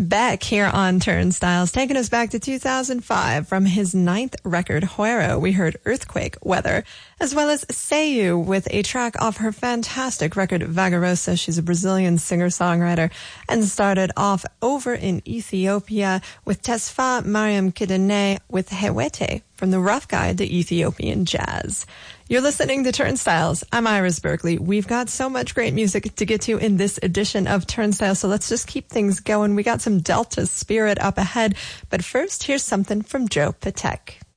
Beck here on Turnstiles, taking us back to 2005. From his ninth record, Huero, we heard Earthquake Weather, as well as Seiyu with a track off her fantastic record, Vagarosa. She's a Brazilian singer-songwriter and started off over in Ethiopia with Tesfa Mariam Kidane with Hewete from the Rough Guide to Ethiopian Jazz. You're listening to Turnstiles. I'm Iris Berkeley. We've got so much great music to get to in this edition of Turnstiles, so let's just keep things going. We got some Delta Spirit up ahead, but first, here's something from Joe Patek.